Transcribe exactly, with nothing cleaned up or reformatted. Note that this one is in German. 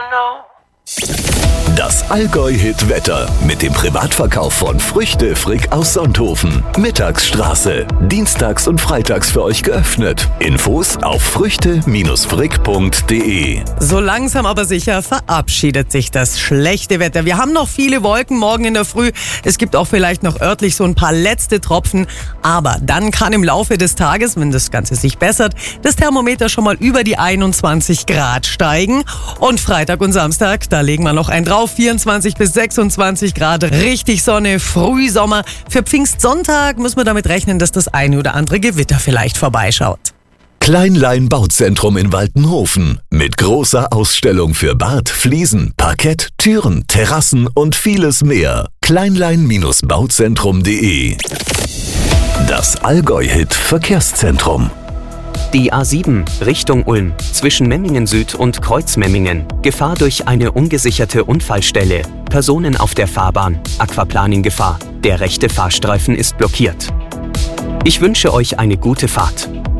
know. Das Allgäu-Hit-Wetter mit dem Privatverkauf von Früchte Frick aus Sonthofen. Mittagsstraße. Dienstags und freitags für euch geöffnet. Infos auf früchte frick punkt de. So langsam aber sicher verabschiedet sich das schlechte Wetter. Wir haben noch viele Wolken morgen in der Früh. Es gibt auch vielleicht noch örtlich so ein paar letzte Tropfen. Aber dann kann im Laufe des Tages, wenn das Ganze sich bessert, das Thermometer schon mal über die einundzwanzig Grad steigen. Und Freitag und Samstag, da legen wir noch ein drauf. vierundzwanzig bis sechsundzwanzig Grad, richtig Sonne, Frühsommer. Für Pfingstsonntag müssen wir damit rechnen, dass das eine oder andere Gewitter vielleicht vorbeischaut. Kleinlein Bauzentrum in Waltenhofen mit großer Ausstellung für Bad, Fliesen, Parkett, Türen, Terrassen und vieles mehr. kleinlein bauzentrum punkt de. Das Allgäu-Hit Verkehrszentrum. Die A sieben Richtung Ulm zwischen Memmingen Süd und Kreuzmemmingen. Gefahr durch eine ungesicherte Unfallstelle. Personen auf der Fahrbahn. Aquaplaning-Gefahr. Der rechte Fahrstreifen ist blockiert. Ich wünsche euch eine gute Fahrt.